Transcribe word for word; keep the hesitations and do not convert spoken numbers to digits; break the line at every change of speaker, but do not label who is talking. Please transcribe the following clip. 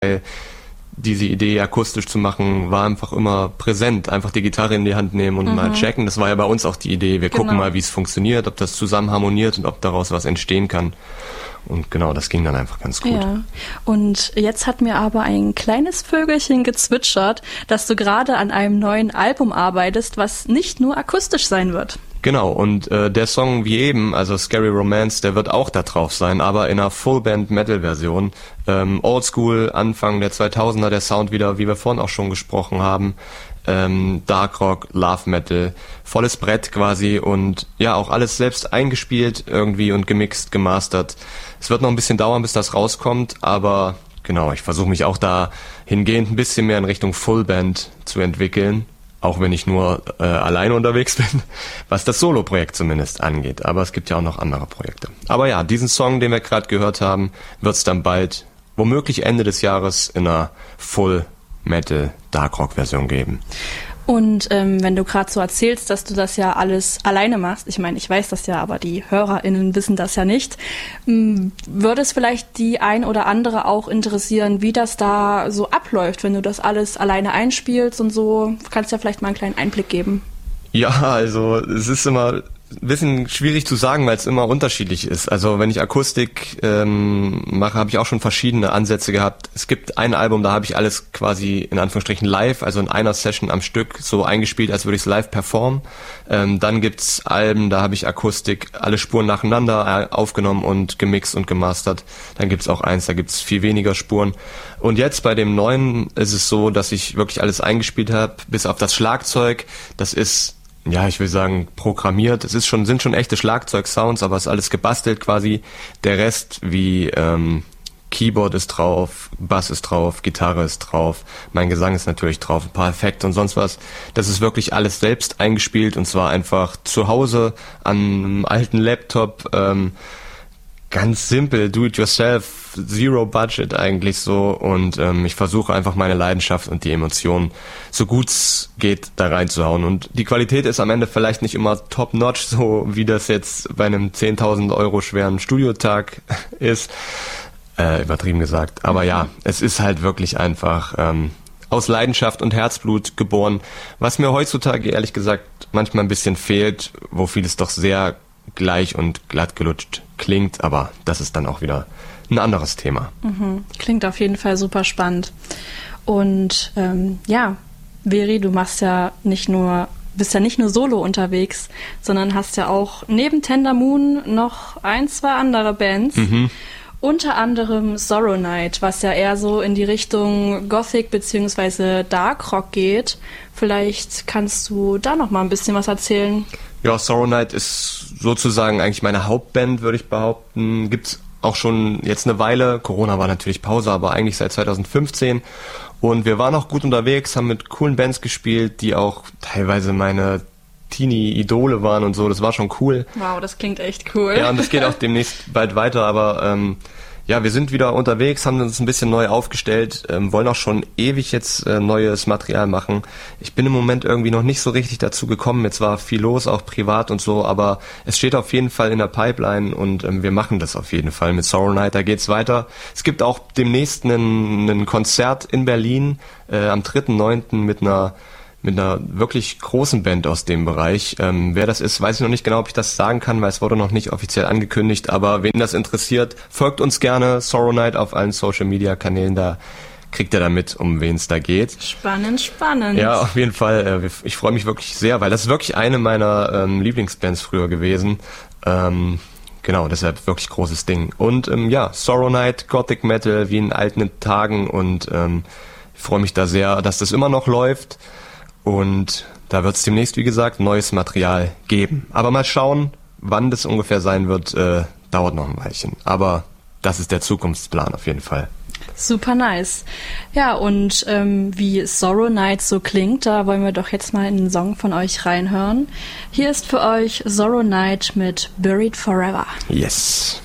diese Idee, akustisch zu machen, war einfach immer präsent. Einfach die Gitarre in die Hand nehmen und mhm. mal checken. Das war ja bei uns auch die Idee. Wir genau. gucken mal, wie es funktioniert, ob das zusammen harmoniert und ob daraus was entstehen kann. Und genau, das ging dann einfach ganz gut.
Ja. Und jetzt hat mir aber ein kleines Vögelchen gezwitschert, dass du gerade an einem neuen Album arbeitest, was nicht nur akustisch sein wird.
Genau, und äh, der Song wie eben, also Scary Romance, der wird auch da drauf sein, aber in einer Full-Band-Metal-Version. Ähm, Oldschool, Anfang der zweitausender, der Sound wieder, wie wir vorhin auch schon gesprochen haben. Ähm, Dark Rock, Love Metal, volles Brett quasi und ja, auch alles selbst eingespielt irgendwie und gemixt, gemastert. Es wird noch ein bisschen dauern, bis das rauskommt, aber genau, ich versuche mich auch da hingehend ein bisschen mehr in Richtung Full-Band zu entwickeln. Auch wenn ich nur äh, alleine unterwegs bin, was das Solo-Projekt zumindest angeht. Aber es gibt ja auch noch andere Projekte. Aber ja, diesen Song, den wir gerade gehört haben, wird es dann bald, womöglich Ende des Jahres, in einer Full-Metal-Dark-Rock-Version geben.
Und ähm, wenn du gerade so erzählst, dass du das ja alles alleine machst, ich meine, ich weiß das ja, aber die HörerInnen wissen das ja nicht, m- würde es vielleicht die ein oder andere auch interessieren, wie das da so abläuft, wenn du das alles alleine einspielst und so. Kannst du ja vielleicht mal einen kleinen Einblick geben.
Ja, also es ist immer ein bisschen schwierig zu sagen, weil es immer unterschiedlich ist. Also wenn ich Akustik ähm, mache, habe ich auch schon verschiedene Ansätze gehabt. Es gibt ein Album, da habe ich alles quasi in Anführungsstrichen live, also in einer Session am Stück so eingespielt, als würde ich es live performen. Ähm, dann gibt's Alben, da habe ich Akustik, alle Spuren nacheinander aufgenommen und gemixt und gemastert. Dann gibt's auch eins, da gibt's viel weniger Spuren. Und jetzt bei dem neuen ist es so, dass ich wirklich alles eingespielt habe, bis auf das Schlagzeug. Das ist, ja, ich will sagen, programmiert. Es ist schon, sind schon echte Schlagzeug-Sounds, aber es ist alles gebastelt quasi. Der Rest wie ähm, Keyboard ist drauf, Bass ist drauf, Gitarre ist drauf, mein Gesang ist natürlich drauf, ein paar Effekte und sonst was. Das ist wirklich alles selbst eingespielt und zwar einfach zu Hause an einem alten Laptop. Ähm, Ganz simpel, do it yourself, zero budget eigentlich so und ähm, ich versuche einfach meine Leidenschaft und die Emotionen so gut es geht da reinzuhauen und die Qualität ist am Ende vielleicht nicht immer top notch, so wie das jetzt bei einem zehntausend Euro schweren Studiotag ist, äh, übertrieben gesagt, aber ja, es ist halt wirklich einfach ähm, aus Leidenschaft und Herzblut geboren, was mir heutzutage ehrlich gesagt manchmal ein bisschen fehlt, wo vieles doch sehr gleich und glatt gelutscht klingt, aber das ist dann auch wieder ein anderes Thema.
Mhm. Klingt auf jeden Fall super spannend. Und ähm, ja, Veri, du machst ja nicht nur, bist ja nicht nur solo unterwegs, sondern hast ja auch neben Tender Moon noch ein, zwei andere Bands. Mhm. Unter anderem Sorrow Night, was ja eher so in die Richtung Gothic bzw. Dark Rock geht. Vielleicht kannst du da noch mal ein bisschen was erzählen.
Ja, Sorrow Night ist sozusagen eigentlich meine Hauptband, würde ich behaupten. Gibt's auch schon jetzt eine Weile. Corona war natürlich Pause, aber eigentlich seit zwanzig fünfzehn. Und wir waren auch gut unterwegs, haben mit coolen Bands gespielt, die auch teilweise meine Teenie-Idole waren und so. Das war schon cool.
Wow, das klingt echt cool.
Ja, und das geht auch demnächst bald weiter, aber ähm, ja, wir sind wieder unterwegs, haben uns ein bisschen neu aufgestellt, ähm, wollen auch schon ewig jetzt äh, neues Material machen. Ich bin im Moment irgendwie noch nicht so richtig dazu gekommen. Jetzt war viel los, auch privat und so, aber es steht auf jeden Fall in der Pipeline und ähm, wir machen das auf jeden Fall mit Sorrow Night. Da geht's weiter. Es gibt auch demnächst ein, ein Konzert in Berlin äh, am dritten neunten mit einer mit einer wirklich großen Band aus dem Bereich. Ähm, wer das ist, weiß ich noch nicht genau, ob ich das sagen kann, weil es wurde noch nicht offiziell angekündigt, aber wen das interessiert, folgt uns gerne, Sorrow Night auf allen Social-Media-Kanälen, da kriegt ihr da mit, um wen es da geht.
Spannend, spannend.
Ja, auf jeden Fall, äh, ich freue mich wirklich sehr, weil das ist wirklich eine meiner ähm, Lieblingsbands früher gewesen. Ähm, genau, deshalb wirklich großes Ding. Und ähm, ja, Sorrow Night, Gothic Metal, wie in alten Tagen und ähm, ich freue mich da sehr, dass das immer noch läuft. Und da wird es demnächst, wie gesagt, neues Material geben. Aber mal schauen, wann das ungefähr sein wird, äh, dauert noch ein Weilchen. Aber das ist der Zukunftsplan auf jeden Fall.
Super nice. Ja, und ähm, wie Sorrow Night so klingt, da wollen wir doch jetzt mal in einen Song von euch reinhören. Hier ist für euch Sorrow Night mit Buried Forever.
Yes.